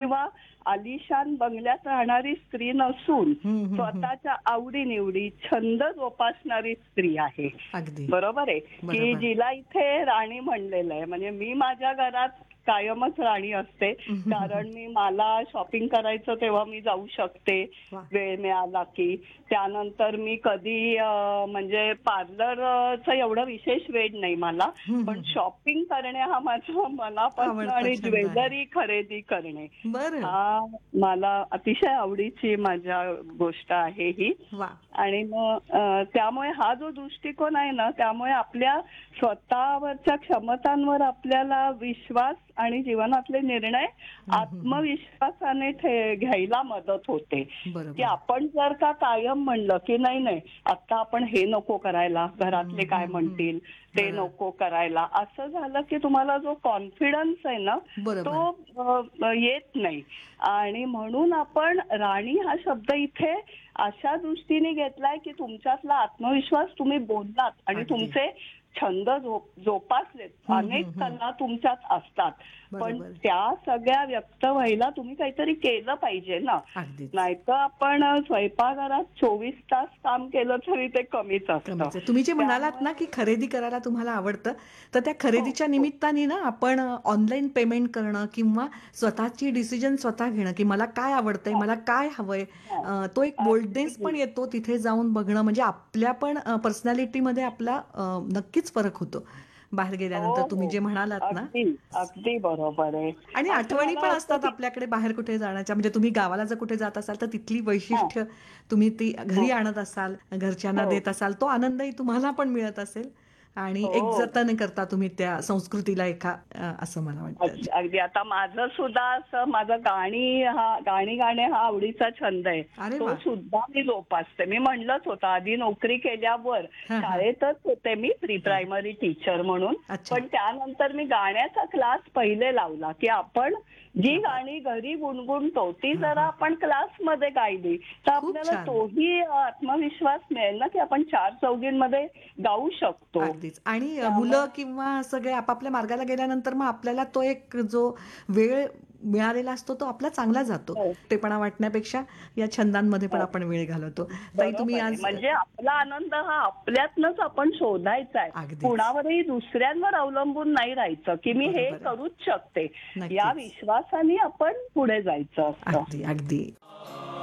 किंवा आलिशान बंगल्यात राहणारी स्त्री नसून स्वतःच्या आवडीनिवडी छंद जोपासणारी स्त्री आहे. अगदी बरोबर आहे की बरोबर. जिला इथे राणी म्हणलेलं आहे. म्हणजे मी माझ्या घरात कायमच राणी असते, कारण मला शॉपिंग करायचं तेव्हा मी जाऊ शकते वा. वेळ मिळाला की. त्यानंतर मी कधी म्हणजे पार्लरचं एवढं विशेष वेळ नाही मला, पण शॉपिंग करणे हा माझा मनापासून आवडता आणि छंद आहे. ज्वेलरी खरेदी करणे बरं. हा मला अतिशय आवडीची माझ्या गोष्ट आहे ही. वा. आणि मग त्यामुळे हा जो दृष्टिकोन आहे ना, त्यामुळे आपल्या स्वतःवरच्या क्षमतांवर आपल्याला विश्वास आणि जीवनातले निर्णय आत्मविश्वासाने घ्यायला मदत होते. की बरोबर. आपण जर का कायम म्हणलं की नाही नाही आता आपण हे नको करायला, घरातले काय म्हणतील ते बरोबर. नको करायला, असं झालं की तुम्हाला जो कॉन्फिडन्स आहे ना बरोबर. तो येत नाही. आणि म्हणून आपण राणी हा शब्द इथे अशा दृष्टीने घेतलाय की तुमच्यातला आत्मविश्वास तुम्ही बोललात आणि अगदी. तुमचे छंद जोपासलेत. अनेक कला तुमच्यात असतात, पण बरोबर. त्या सगळ्या व्यक्त व्हायला तुम्ही काहीतरी केलं पाहिजे ना. अगदीच. नाहीतर आपण स्वयंपाकघरात 24 तास काम केलं तरी ते कमीच कमीच आहे. असतं. तुम्ही जे म्हणालात ना की खरेदी करायला तुम्हाला आवडतं, तर त्या खरेदीच्या निमित्ताने ना आपण ऑनलाईन पेमेंट करणं किंवा स्वतःची डिसिजन स्वतः घेणं की मला काय आवडतंय, मला काय हवंय, तो एक बोल्डनेस पण येतो तिथे जाऊन बघणं. म्हणजे आपल्या पण पर्सनॅलिटीमध्ये आपला नक्कीच फरक होतो बाहेर गेल्यानंतर, तुम्ही जे म्हणालात ना. अगदी अगदी बरोबर आहे. आणि असं आठवणी मला पण वाटतं असतात की आपल्याकडे बाहेर कुठे जाण्याच्या. म्हणजे तुम्ही गावाला जर कुठे जात असाल तर तिथली वैशिष्ट्य तुम्ही ती घरी आणत असाल, घरच्यांना देत असाल, तो आनंदही तुम्हाला पण मिळत असेल आणि एक हो जतन करता तुम्ही त्या संस्कृतीला एका, असं मला वाटतं. अगदी. आता माझं सुद्धा असं माझं गाणी गाणे हा आवडीचा छंद आहे. अरे तो वा. सुद्धा मी जोपासते. मी म्हणलंच होतं आधी नोकरी केल्यावर शाळेतच होते मी प्री प्रायमरी टीचर म्हणून, अच्छा. पण त्यानंतर मी गाण्याचा क्लास पहिले लावला की आपण जी गाणी घरी गुणगुणतो ती जरा आपण क्लासमध्ये गायली तर खूप आपल्याला छान. तोही आत्मविश्वास मिळेल ना की आपण चार चौघींमध्ये गाऊ शकतो. अगदीच. आणि मुलं किंवा सगळे आपापल्या मार्गाला गेल्यानंतर मग आपल्याला तो एक जो वेळ मिळालेला असतो तो आपला चांगला जातो. एकटेपणा वाटण्यापेक्षा या छंदांमध्ये पण आपण वेळ घालवतो. ताई, तुम्ही बरोबर आहे. आज म्हणजे आपला आनंद हा आपल्यातनच आपण शोधायचा आहे. अगदीच. कुणावरही दुसऱ्यांवर अवलंबून नाही राहायचं की मी हे बरोबर आहे. करूच शकते. नक्कीच. या विश्वासाने आपण पुढे जायचं असतं. अगदी अगदी.